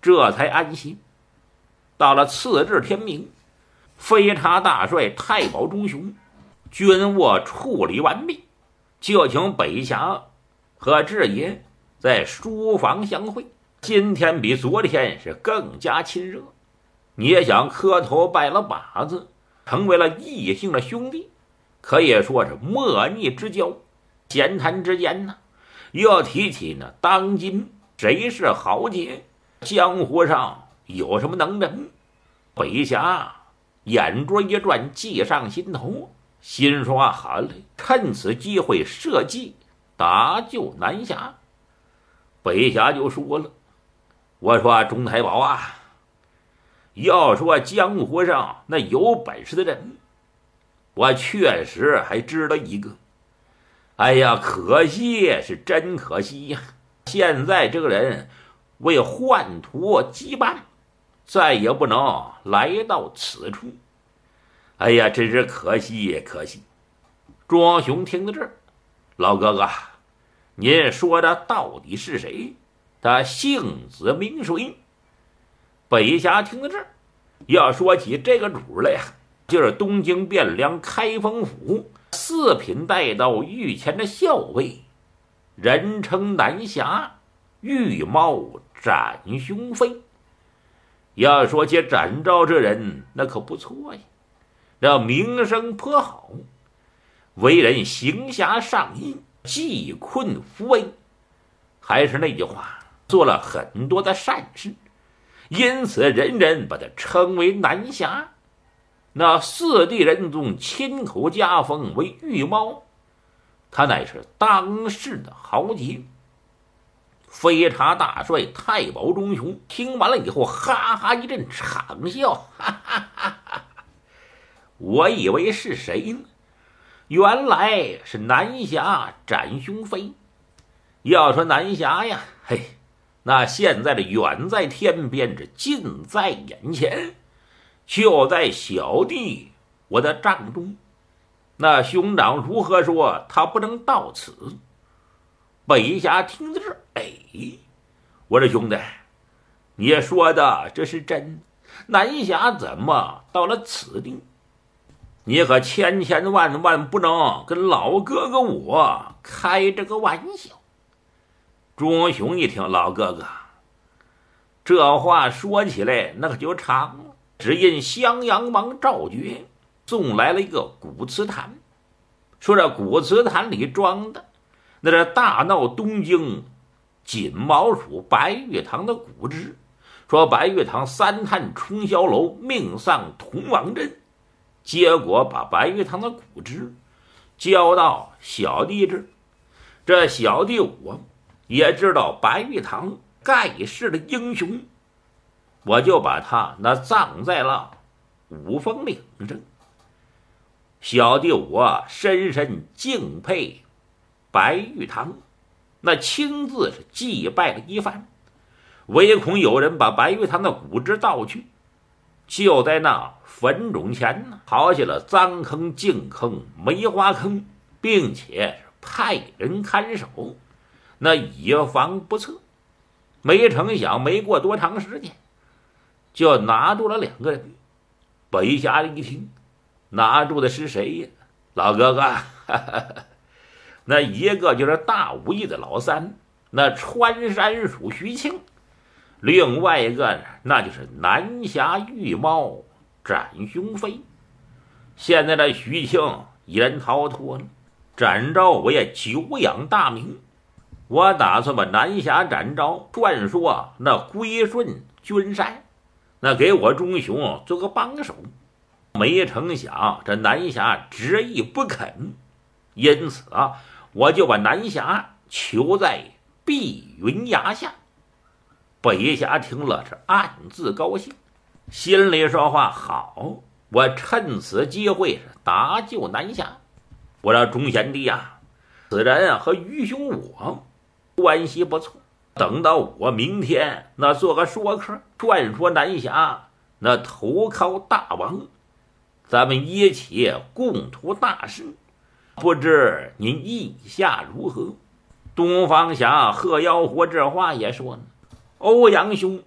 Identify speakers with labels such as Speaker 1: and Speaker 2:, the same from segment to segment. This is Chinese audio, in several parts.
Speaker 1: 这才安心。到了次日天明，飞差大帅太保中雄军务处理完毕，就请北侠和智爷在书房相会。今天比昨天是更加亲热，你也想磕头拜了把子，成为了异姓的兄弟，可以说是莫逆之交。闲谈之间呢，又提起呢当今谁是豪杰，江湖上有什么能人。北侠眼珠一转，计上心头，心说好嘞，趁此机会设计搭救南侠。北侠就说了，我说钟太保啊，要说江湖上那有本事的人，我确实还知道一个。哎呀，可惜是真可惜呀！现在这个人为宦途羁绊，再也不能来到此处。哎呀，真是可惜可惜。庄雄听到这儿，老哥哥，您说的到底是谁？他姓子名谁？北侠听到这儿，要说起这个主来呀，就是东京汴梁开封府四品带到御前的校尉，人称南侠，御猫展雄飞。要说起展昭这人，那可不错呀，这名声颇好，为人行侠仗义，济困扶危。还是那句话，做了很多的善事，因此人人把他称为南侠。那四弟仁宗亲口加封为御猫，他乃是当世的豪杰。飞差大帅太保中雄听完了以后，哈哈一阵长笑，哈哈哈哈！我以为是谁呢？原来是南侠展雄飞。要说南侠呀，嘿，那现在的远在天边，这近在眼前，就在小弟我的帐中。那兄长如何说他不能到此？北侠听到这儿，哎，我说兄弟，你说的这是真？南侠怎么到了此地？你可千千万万不能跟老哥哥我开这个玩笑。钟雄一听，老哥哥，这话说起来那可就长了。只因襄阳王赵觉送来了一个古瓷坛，说这古瓷坛里装的那是大闹东京锦毛鼠白玉堂的骨汁，说白玉堂三探冲霄楼命丧铜王镇，结果把白玉堂的骨汁交到小弟这儿。这小弟我也知道白玉堂盖世的英雄，我就把他那葬在了五峰岭上。小弟我深深敬佩白玉堂，那亲自是祭拜了一番，唯恐有人把白玉堂的骨汁盗去，就在那坟冢前呢刨下了脏坑、净坑、梅花坑，并且派人看守，那以防不测。没成想没过多长时间，就拿住了两个人。北侠一听，拿住的是谁呀？老哥哥，哈哈，那一个就是大武艺的老三，那穿山鼠徐庆；另外一个呢，那就是南侠御猫展雄飞。现在的徐庆已然逃脱了，展昭我也久仰大名，我打算把南侠展昭传说那归顺君山，那给我钟雄做个帮手。没成想这南侠执意不肯，因此我就把南侠囚在碧云崖下。北侠听了是暗自高兴，心里说话好，我趁此机会是搭救南侠。我说钟贤弟啊，此人和于兄我关系不错，等到我明天那做个说客，传说南侠那投靠大王，咱们一起共图大事，不知您意下如何？东方侠贺妖狐这话也说呢，欧阳兄，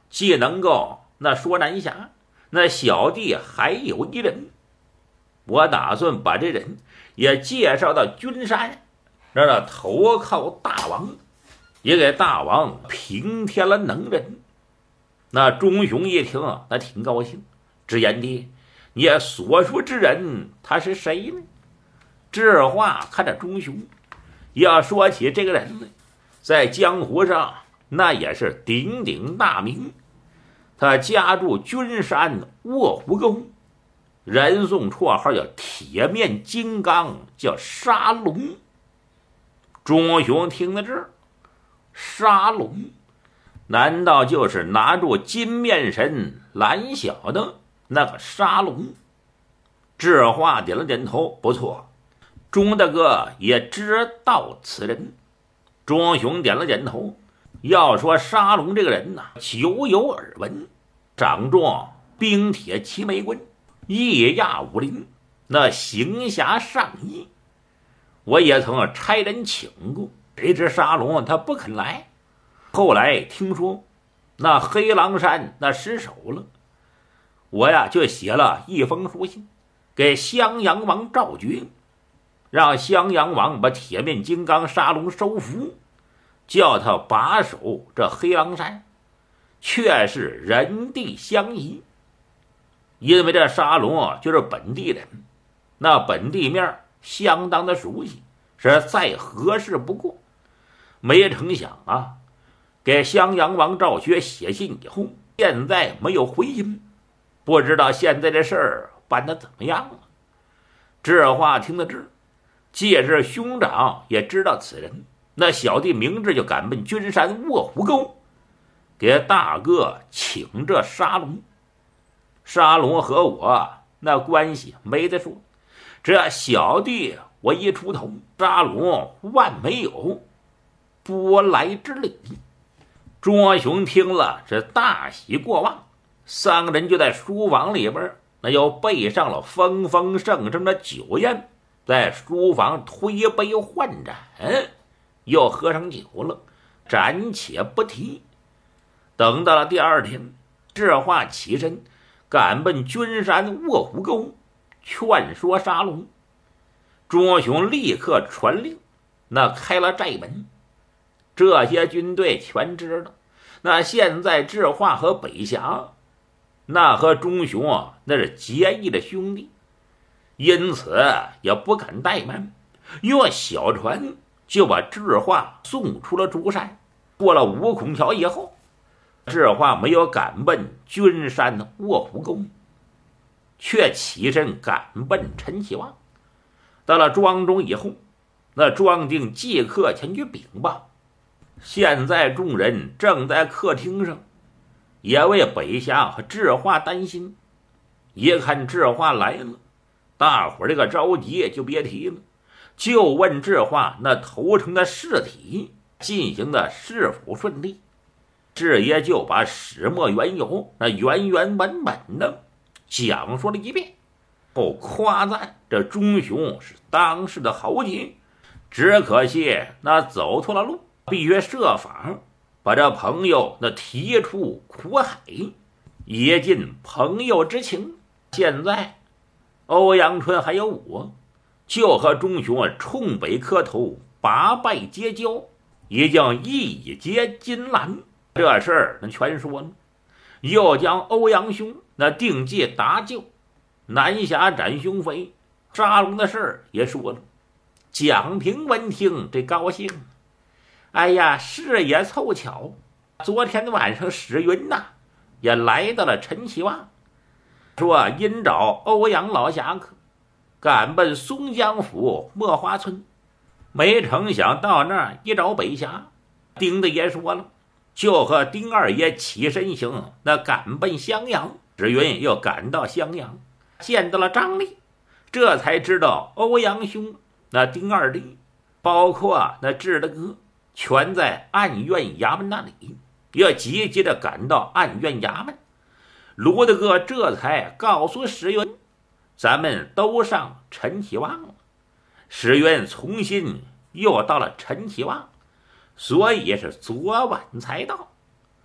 Speaker 1: 既能够那说南侠，那小弟还有一人，我打算把这人也介绍到君山，让他投靠大王，也给大王平添了能人。那钟雄一听，那挺高兴。只言弟，你所说之人他是谁呢？这话看着钟雄，要说起这个人呢，在江湖上那也是鼎鼎大名。他家住君山卧虎沟，人送绰号叫铁面金刚，叫沙龙。钟雄听到这儿，沙龙难道就是拿住金面神蓝小的那个沙龙？智化点了点头，不错，钟大哥也知道此人。钟雄点了点头，要说沙龙这个人呢，久有耳闻，掌中冰铁齐眉棍，义压武林，那行侠仗义。我也曾差人请过，谁知沙龙他不肯来。后来听说那黑狼山那失守了，我呀就写了一封书信给襄阳王赵觉，让襄阳王把铁面金刚沙龙收服，叫他把守这黑狼山，却是人地相宜。因为这沙龙就是本地人，那本地面相当的熟悉，是再合适不过。没成想啊，给襄阳王赵学写信以后，现在没有回音，不知道现在这事儿办得怎么样了。这话听得知，借是兄长也知道此人，那小弟明日就赶奔君山卧虎沟，给大哥请这沙龙。沙龙和我那关系没得说，这小弟我一出头，沙龙万没有不来之理。钟雄听了是大喜过望，三个人就在书房里边，那又备上了丰丰盛盛的酒宴，在书房推杯换盏，又喝上酒了，暂且不提。等到了第二天，这话起身赶奔君山卧虎沟，劝说沙龙。钟雄立刻传令，那开了寨门。这些军队全知道，那现在智化和北峡那和钟雄那是结义的兄弟，因此也不敢怠慢，用小船就把智化送出了竹山。过了五孔桥以后，智化没有赶奔君山卧虎沟，却起身赶奔陈启旺。到了庄中以后，那庄定即刻前去禀报。现在众人正在客厅上，也为北峡和智化担心。一看智化来了，大伙儿这个着急就别提了，就问智化那投诚的事体进行的是否顺利。智爷就把始末缘由那原原本本的讲述了一遍，后夸赞这钟雄是当世的豪杰，只可惜那走错了路，必须设法把这朋友那提出苦海，以尽朋友之情。现在欧阳春还有我，就和钟雄冲北磕头，拔拜结交，已经义结金兰。这事儿那全说了，又将欧阳兄那定计搭救，南侠斩凶匪，沙龙的事儿也说了。蒋平闻听这高兴，哎呀，事也凑巧，昨天晚上史云呐也来到了陈启旺，说因找欧阳老侠客，赶奔松江府墨花村。没成想到那儿一找北峡，丁大爷说了，就和丁二爷起身行，那赶奔襄阳。史云又赶到襄阳，见到了张力，这才知道欧阳兄那丁二弟，包括那智大哥，全在案院衙门那里，要急急的赶到案院衙门。卢大哥这才告诉史云，咱们都上陈启旺了。史云重新又到了陈启旺，所以是昨晚才到。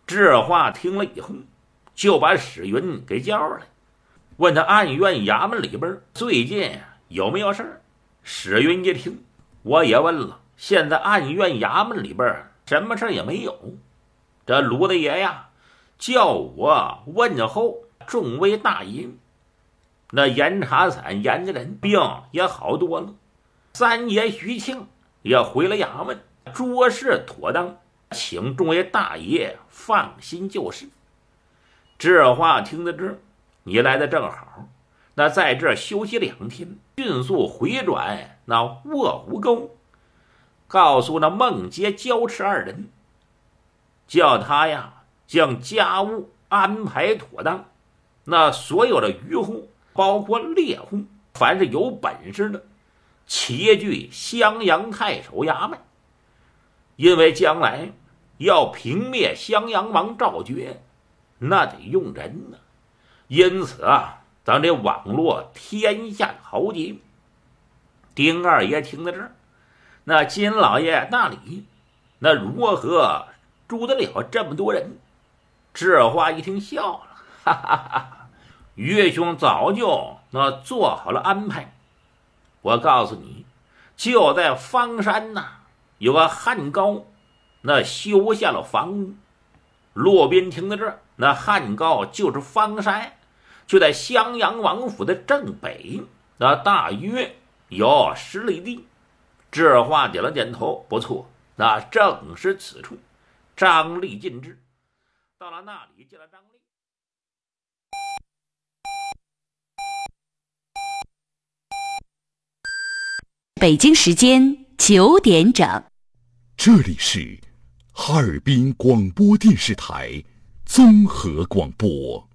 Speaker 1: 这话听了以后，就把史云给叫来，问他案院衙门里边最近有没有事儿。史云一听，我也问了，现在案院衙门里边什么事儿也没有。这卢大爷呀，叫我问候众位大爷。那严查散严家人病也好多了，三爷徐庆也回了衙门，诸事妥当，请众位大爷放心就是。这话听得这，你来的正好，那在这休息2天，迅速回转那卧虎沟，告诉那孟杰、焦赤2人，叫他呀将家务安排妥当，那所有的渔户包括猎户，凡是有本事的，齐聚襄阳太守衙门，因为将来要平灭襄阳王赵觉，那得用人呢。因此啊，咱这网络天下豪杰。丁二爷听到这儿，那金老爷那里那如何住得了这么多人？这话一听笑了，哈哈哈！岳兄早就那做好了安排。我告诉你，就在方山呐，有个汉高，那修下了房屋。骆宾听到这儿，那汉高就是方山，就在襄阳王府的正北，那大约有10里地。这话点了点头，不错，那正是此处。张力尽至，到了那里见了张力。
Speaker 2: 北京时间9点整，
Speaker 3: 这里是哈尔滨广播电视台综合广播。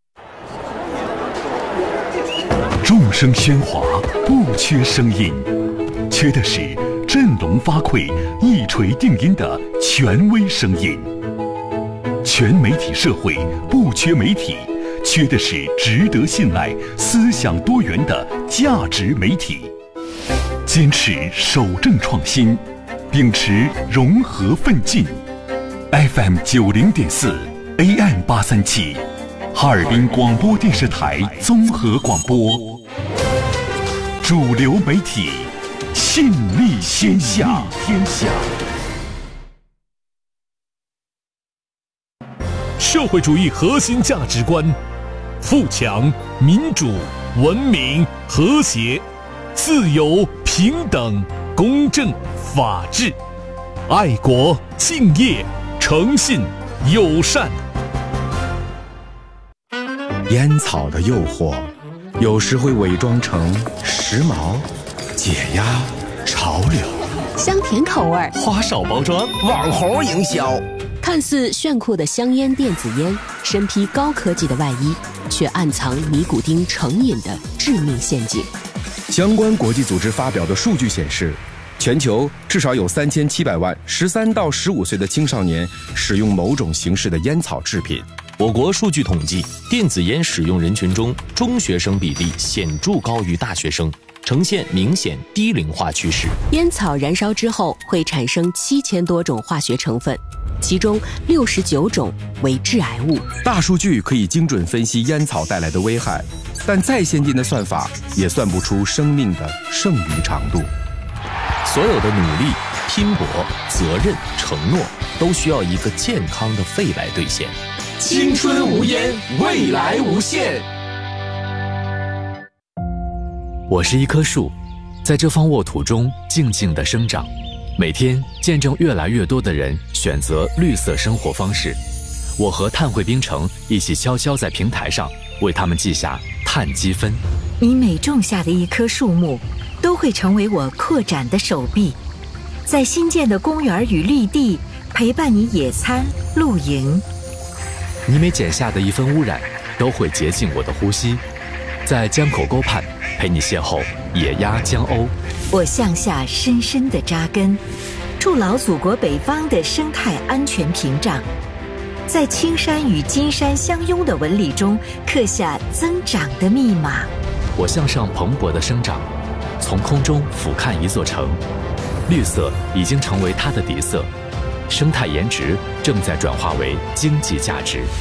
Speaker 3: 众声喧哗，不缺声音，缺的是振聋发聩、一锤定音的权威声音。全媒体社会不缺媒体，缺的是值得信赖、思想多元的价值媒体。坚持守正创新，秉持融合奋进。FM 90.4 AM 837，哈尔滨广播电视台综合广播，主流媒体，信力天下。
Speaker 4: 社会主义核心价值观：富强、民主、文明、和谐、自由、平等、公正、法治、爱国、敬业、诚信、友善。
Speaker 5: 烟草的诱惑有时会伪装成时髦、解压、潮流，
Speaker 2: 香甜口味，
Speaker 4: 花哨包装，
Speaker 5: 网红营销。
Speaker 2: 看似炫酷的香烟电子烟，身披高科技的外衣，却暗藏尼古丁成瘾的致命陷阱。
Speaker 5: 相关国际组织发表的数据显示，全球至少有3700万13到15岁的青少年使用某种形式的烟草制品。
Speaker 6: 我国数据统计，电子烟使用人群中，中学生比例显著高于大学生，呈现明显低龄化趋势。
Speaker 2: 烟草燃烧之后会产生7000多种化学成分，其中69种为致癌物。
Speaker 5: 大数据可以精准分析烟草带来的危害，但再先进的算法也算不出生命的剩余长度。
Speaker 6: 所有的努力、拼搏、责任、承诺，都需要一个健康的肺来兑现。
Speaker 5: 青春无烟，未来无限。
Speaker 7: 我是一棵树，在这方沃土中静静地生长，每天见证越来越多的人选择绿色生活方式。我和碳汇冰城一起悄悄在平台上为他们记下碳积分。
Speaker 8: 你每种下的一棵树木，都会成为我扩展的手臂，在新建的公园与绿地陪伴你野餐、露营。
Speaker 7: 你每剪下的一分污染，都会洁净我的呼吸，在江口沟畔陪你邂逅野鸭江鸥。
Speaker 8: 我向下深深地扎根，筑牢祖国北方的生态安全屏障，在青山与金山相拥的纹理中刻下增长的密码。
Speaker 7: 我向上蓬勃地生长，从空中俯瞰一座城，绿色已经成为它的底色， 生态颜值正在转化为经济价值。